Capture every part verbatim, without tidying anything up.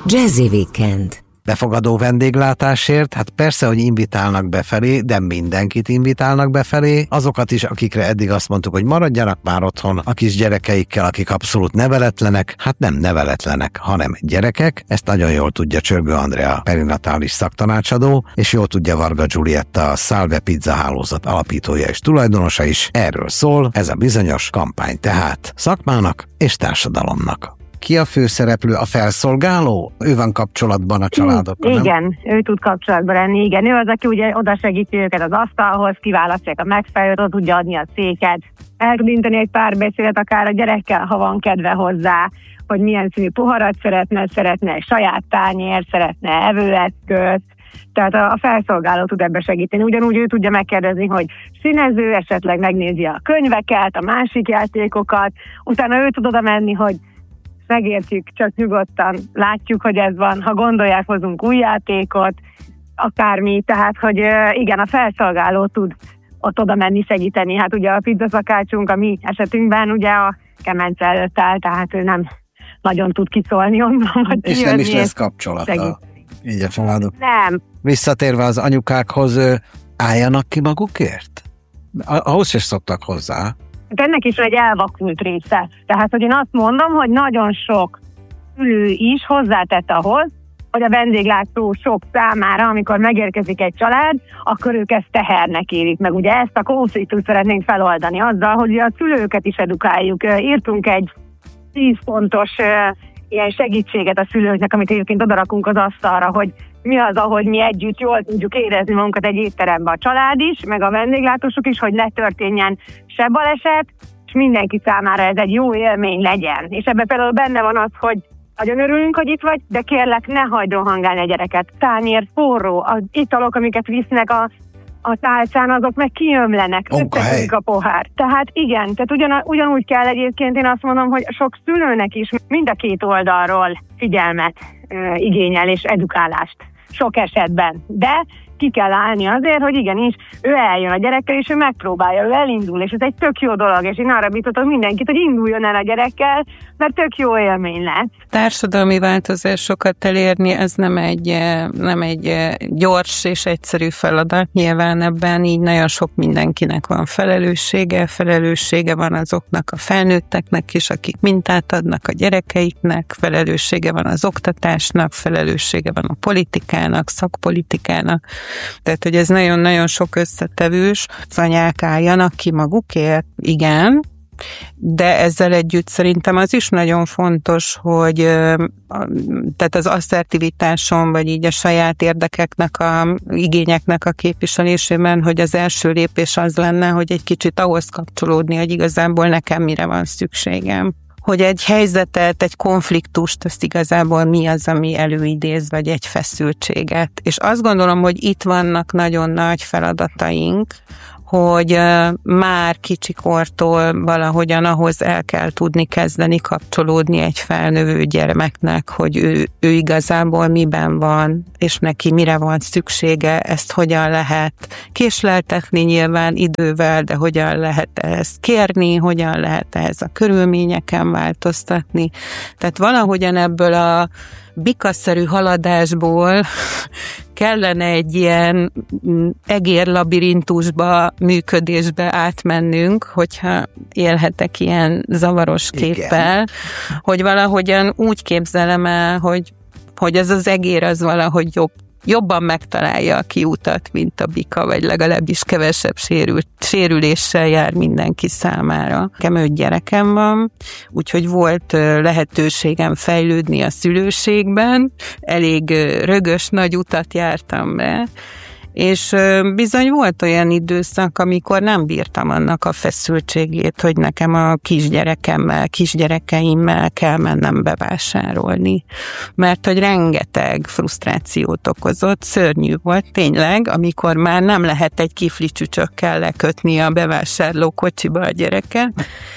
Jazzy Weekend. Befogadó vendéglátásért, hát persze, hogy invitálnak befelé, de mindenkit invitálnak befelé, azokat is, akikre eddig azt mondtuk, hogy maradjanak már otthon a kis gyerekeikkel, akik abszolút neveletlenek, hát nem neveletlenek, hanem gyerekek, ezt nagyon jól tudja Csörgő Andrea, perinatális szaktanácsadó, és jól tudja Varga Giulietta, a Salve Pizza hálózat alapítója és tulajdonosa is. Erről szól ez a bizonyos kampány tehát szakmának és társadalomnak. Ki a főszereplő? A felszolgáló? Ő van kapcsolatban a családokkal, nem? Igen, ő tud kapcsolatban lenni, igen. Ő az, aki ugye oda segíti őket az asztalhoz, kiválasztják a megfelelőt, oda tudja adni a széket, el tud inteni egy párbeszédet akár a gyerekkel, ha van kedve hozzá, hogy milyen színű poharat szeretne, szeretne egy saját tányér, szeretne evőeszközt. Tehát a felszolgáló tud ebbe segíteni. Ugyanúgy ő tudja megkérdezni, hogy színező, esetleg megnézi a könyveket, a másik játékokat, utána ő tud oda menni, hogy megértjük, csak nyugodtan látjuk, hogy ez van, ha gondolják, hozunk új játékot, akármi, tehát, hogy igen, a felszolgáló tud ott oda menni segíteni. Hát ugye a pizzaszakácsunk a mi esetünkben ugye a kemence előtt áll, tehát ő nem nagyon tud kiszólni onnan, vagy és nem is lesz kapcsolata. Segít. Így a családok. Nem. Visszatérve az anyukákhoz, álljanak ki magukért? Ahhoz is szoktak hozzá. Ennek is egy elvakult része. Tehát, hogy én azt mondom, hogy nagyon sok szülő is hozzátett ahhoz, hogy a vendéglátó sok számára, amikor megérkezik egy család, akkor ők ezt tehernek érik meg. Ugye ezt a konfliktust szeretnénk feloldani azzal, hogy a szülőket is edukáljuk. Írtunk egy tíz pontos ilyen segítséget a szülőknek, amit egyébként odarakunk az asztalra, hogy mi az, ahogy mi együtt jól tudjuk érezni magunkat egy étteremben, a család is, meg a vendéglátósok is, hogy ne történjen se baleset, és mindenki számára ez egy jó élmény legyen. És ebben például benne van az, hogy nagyon örülünk, hogy itt vagy, de kérlek, ne hagyd rohangálni a gyereket. Tányér forró, az italok, amiket visznek a, a tálcán, azok meg kiömlenek, összekötik a pohár. Tehát igen, tehát ugyan, ugyanúgy kell egyébként, én azt mondom, hogy sok szülőnek is mind a két oldalról figyelmet e, igényel és edukálást. Sok esetben, de ki kell állni azért, hogy igenis, ő eljön a gyerekkel, és ő megpróbálja, ő elindul, és ez egy tök jó dolog, és én arra biztatom mindenkit, hogy induljon el a gyerekkel, mert tök jó élmény lesz. Társadalmi változásokat elérni, ez nem egy, nem egy gyors és egyszerű feladat. Nyilván ebben így nagyon sok mindenkinek van felelőssége, felelőssége van azoknak a felnőtteknek is, akik mintát adnak a gyerekeiknek, felelőssége van az oktatásnak, felelőssége van a politikának, szakpolitikának. Tehát, hogy ez nagyon-nagyon sok összetevős. Az anyák álljanak ki magukért, igen, de ezzel együtt szerintem az is nagyon fontos, hogy tehát az asszertivitáson, vagy így a saját érdekeknek, a igényeknek a képviselésében, hogy az első lépés az lenne, hogy egy kicsit ahhoz kapcsolódni, hogy igazából nekem mire van szükségem. Hogy egy helyzetet, egy konfliktust, azt igazából mi az, ami előidéz, vagy egy feszültséget. És azt gondolom, hogy itt vannak nagyon nagy feladataink, hogy már kicsikortól valahogyan ahhoz el kell tudni kezdeni kapcsolódni egy felnövő gyermeknek, hogy ő, ő igazából miben van, és neki mire van szüksége, ezt hogyan lehet késleltetni nyilván idővel, de hogyan lehet ezt kérni, hogyan lehet ehhez a körülményeken változtatni. Tehát valahogyan ebből a bikaszerű haladásból kellene egy ilyen egérlabirintusba, működésbe átmennünk, hogyha élhetek ilyen zavaros képpel, igen, hogy valahogyan úgy képzelem el, hogy, hogy ez az egér az valahogy jobb, jobban megtalálja a kiutat, mint a bika, vagy legalábbis kevesebb sérült, sérüléssel jár mindenki számára. Nekem öt gyerekem van, úgyhogy volt lehetőségem fejlődni a szülőségben, elég rögös nagy utat jártam be, és bizony volt olyan időszak, amikor nem bírtam annak a feszültségét, hogy nekem a kisgyerekemmel, kisgyerekeimmel kell mennem bevásárolni. Mert hogy rengeteg frusztrációt okozott, szörnyű volt tényleg, amikor már nem lehet egy kifli csücsökkel lekötni a bevásárló kocsiba a gyereket,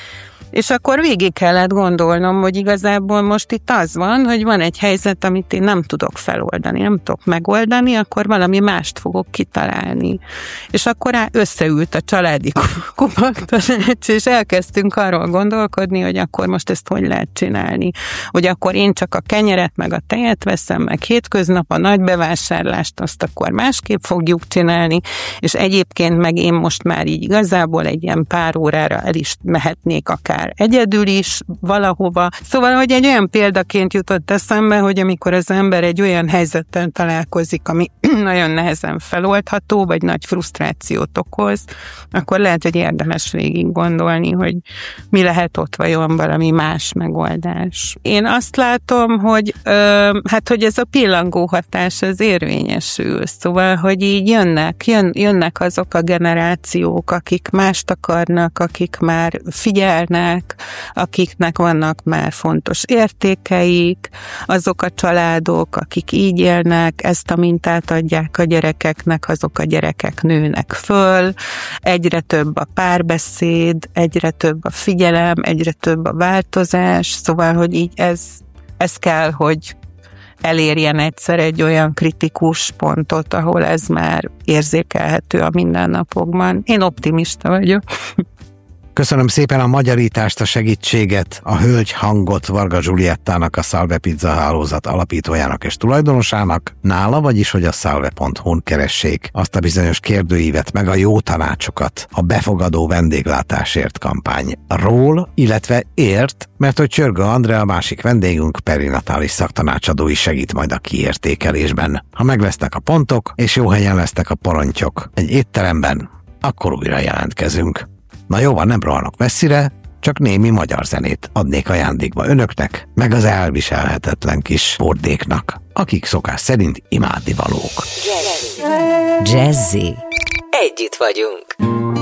És akkor végig kellett gondolnom, hogy igazából most itt az van, hogy van egy helyzet, amit én nem tudok feloldani, nem tudok megoldani, akkor valami mást fogok kitalálni. És akkor összeült a családi kupak-tanács, és elkezdtünk arról gondolkodni, hogy akkor most ezt hogy lehet csinálni. Hogy akkor én csak a kenyeret meg a tejet veszem, meg hétköznap a nagy bevásárlást, azt akkor másképp fogjuk csinálni, és egyébként meg én most már így igazából egy ilyen pár órára el is mehetnék akár egyedül is valahova. Szóval, hogy egy olyan példaként jutott eszembe, hogy amikor az ember egy olyan helyzettel találkozik, ami nagyon nehezen feloldható, vagy nagy frusztrációt okoz, akkor lehet, hogy érdemes végig gondolni, hogy mi lehet ott vajon valami más megoldás. Én azt látom, hogy ö, hát, hogy ez a pillangó hatás az érvényesül. Szóval, hogy így jönnek, jön, jönnek azok a generációk, akik mást akarnak, akik már figyelnek, akiknek vannak már fontos értékeik, azok a családok, akik így élnek, ezt a mintát adják a gyerekeknek, azok a gyerekek nőnek föl, egyre több a párbeszéd, egyre több a figyelem, egyre több a változás, szóval, hogy így ez, ez kell, hogy elérjen egyszer egy olyan kritikus pontot, ahol ez már érzékelhető a mindennapokban. Én optimista vagyok. Köszönöm szépen a magyarítást, a segítséget, a hölgy hangot Varga Zsuliettának, a Salve Pizza hálózat alapítójának és tulajdonosának, nála, vagyis hogy a salve pont hu-n keressék azt a bizonyos kérdőívet, meg a jó tanácsokat a befogadó vendéglátásért kampányról, illetve ért, mert hogy Csörga Andrea, a másik vendégünk, perinatális szaktanácsadó is segít majd a kiértékelésben. Ha meg lesznek a pontok, és jó helyen lesznek a porontyok egy étteremben, akkor újra jelentkezünk. Na jó van, nem rohanok messzire, csak némi magyar zenét adnék ajándékba önöknek, meg az elviselhetetlen kis bordéknak, akik szokás szerint imádnivalók. Jazzy. Együtt vagyunk.